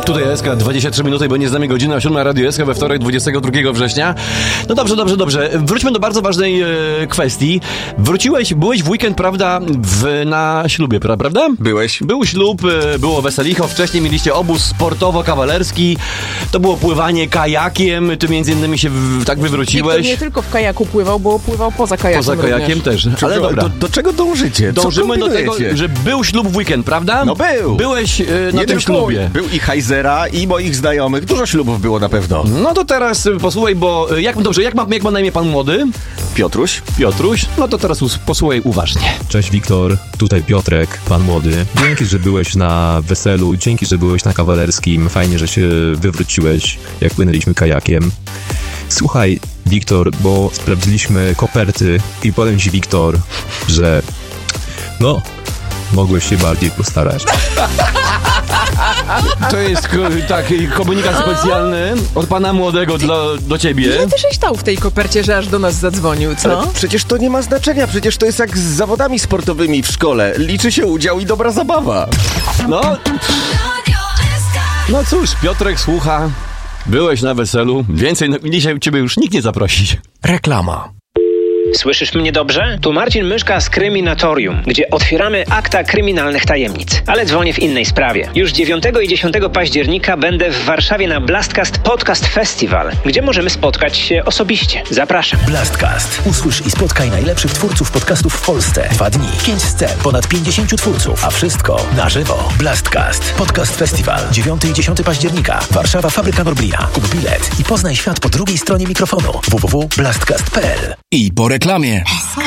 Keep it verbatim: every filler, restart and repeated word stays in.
Tutaj S K, dwadzieścia trzy minuty, bo nie znamy godziny, a siódma Radio S K we wtorek, dwudziestego drugiego września. No dobrze, dobrze, dobrze. Wróćmy do bardzo ważnej e, kwestii. Wróciłeś, byłeś w weekend, prawda, w, na ślubie, pra, prawda? Byłeś. Był ślub, e, było weselicho, wcześniej mieliście obóz sportowo-kawalerski, to było pływanie kajakiem, ty między innymi się w, tak wywróciłeś. Wiktor nie tylko w kajaku pływał, bo pływał poza kajakiem Poza kajakiem również. też. Ale do, dobra. Do, do czego dążycie? Co Dążymy do tego, kombinujecie? że był ślub w weekend, prawda? No był. Byłeś e, na Nie tym tylko ślubie. Był i Heizera, i moich znajomych. Dużo ślubów było na pewno. No to teraz e, posłuchaj, bo e, jak, dobrze, jak ma, jak ma na imię pan młody? Piotruś? Piotruś? No to teraz us- posłuchaj uważnie. Cześć Wiktor, tutaj Piotrek, pan młody. Dzięki, że byłeś na weselu, dzięki, że byłeś na kawalerskim. Fajnie, że się wywróciłeś, jak płynęliśmy kajakiem. Słuchaj, Wiktor, bo sprawdziliśmy koperty i powiem ci, Wiktor, że no, mogłeś się bardziej postarać. To jest ko- taki komunikat specjalny od pana młodego dla, do ciebie. Ile ty żeś dał w tej kopercie, że aż do nas zadzwonił, co? Ale przecież to nie ma znaczenia. Przecież to jest jak z zawodami sportowymi w szkole. Liczy się udział i dobra zabawa. No, no cóż, Piotrek słucha. Byłeś na weselu. Więcej no, dzisiaj ciebie już nikt nie zaprosi. Reklama. Słyszysz mnie dobrze? Tu Marcin Myszka z Kryminatorium, gdzie otwieramy akta kryminalnych tajemnic. Ale dzwonię w innej sprawie. Już dziewiątego i dziesiątego października będę w Warszawie na Blastcast Podcast Festival, gdzie możemy spotkać się osobiście. Zapraszam. Blastcast. Usłysz i spotkaj najlepszych twórców podcastów w Polsce. Dwa dni, pięć scen, ponad pięćdziesięciu twórców, a wszystko na żywo. Blastcast. Podcast Festival. dziewiątego i dziesiątego października. Warszawa, Fabryka Norblina. Kup bilet i poznaj świat po drugiej stronie mikrofonu. w w w kropka blastcast kropka p l. I po reklamie.